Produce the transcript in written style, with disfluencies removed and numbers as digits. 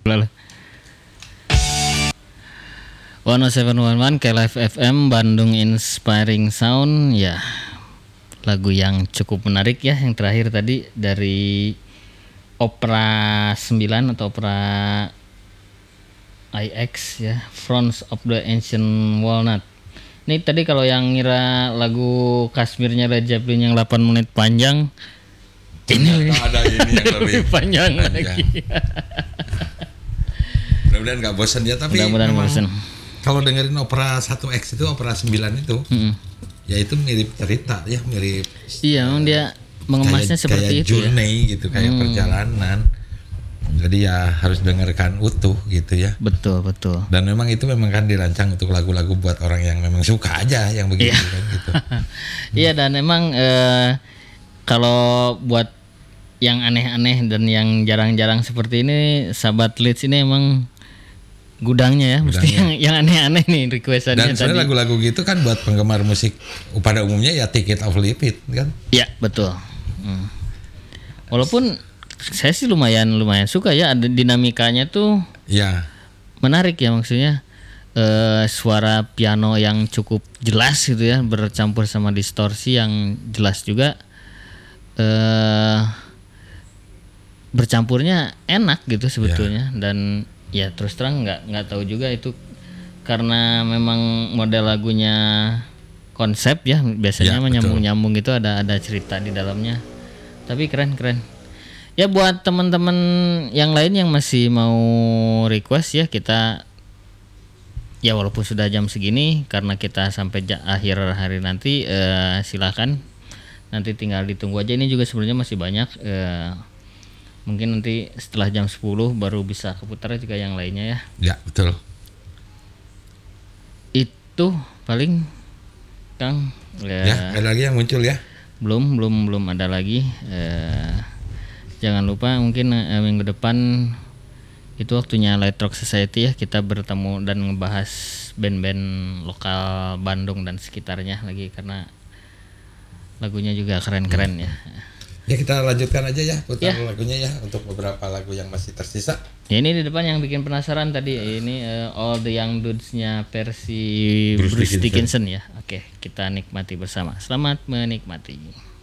107.1 KLF FM Bandung Inspiring Sound. Ya, lagu yang cukup menarik ya yang terakhir tadi dari Opera 9 atau Opera IX ya, Fronts of the Ancient Walnut. Ini tadi kalau yang ngira lagu Kashmirnya Led Zeppelin yang 8 menit panjang, ini ada ini yang lebih panjang lagi. Mudah-mudahan nggak bosan ya, tapi Mudah-mudahan nggak bosan. Kalau dengerin Opera 1X itu, Opera 9 itu, ya itu mirip cerita ya, mirip. Iya, memang dia mengemasnya seperti kayak itu journey ya. gitu, kayak perjalanan. Jadi ya harus dengarkan utuh gitu ya. Betul. Dan memang itu memang kan dirancang untuk lagu-lagu buat orang yang memang suka aja yang begitu kan gitu. Iya, dan memang kalau buat yang aneh-aneh dan yang jarang-jarang seperti ini, sahabat Leeds ini emang gudangnya ya, mesti yang aneh-aneh nih requestannya. Dan sebenarnya lagu-lagu gitu kan buat penggemar musik pada umumnya ya take it or leave it kan. Iya, betul. Walaupun saya sih lumayan suka ya, ada dinamikanya tuh. Iya. Menarik ya, maksudnya suara piano yang cukup jelas gitu ya, bercampur sama distorsi yang jelas juga, bercampurnya enak gitu sebetulnya. Dan ya terus terang nggak tahu juga itu karena memang model lagunya konsep ya, biasanya nyambung gitu, ada cerita di dalamnya. Tapi keren. Ya buat teman-teman yang lain yang masih mau request ya, kita ya walaupun sudah jam segini, karena kita sampai akhir hari nanti, silakan nanti tinggal ditunggu aja. Ini juga sebenarnya masih banyak, mungkin nanti setelah jam 10 baru bisa keputar juga yang lainnya ya. Ya betul. Itu paling Kang. Ya ada lagi yang muncul ya? Belum ada lagi. Jangan lupa mungkin minggu depan itu waktunya Light Rock Society ya, kita bertemu dan ngebahas band-band lokal Bandung dan sekitarnya lagi, karena lagunya juga keren-keren ya. Ya kita lanjutkan aja ya, putar lagunya ya untuk beberapa lagu yang masih tersisa. Ya, ini di depan yang bikin penasaran tadi, ini All the Young Dudes-nya versi Bruce Dickinson ya. Oke, kita nikmati bersama. Selamat menikmati.